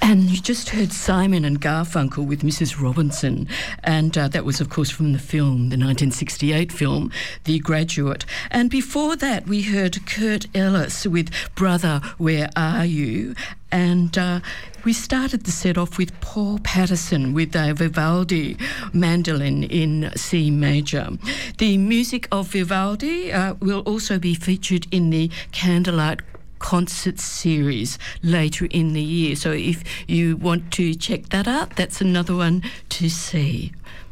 And you just heard Simon and Garfunkel with Mrs. Robinson, and that was, of course, from the film, the 1968 film, The Graduate. And before that, we heard Kurt Ellis with Brother, Where Are You? And we started the set off with Paul Patterson with Vivaldi mandolin in C major. The music of Vivaldi will also be featured in the Candlelight concert series later in the year. So if you want to check that out, that's another one to see.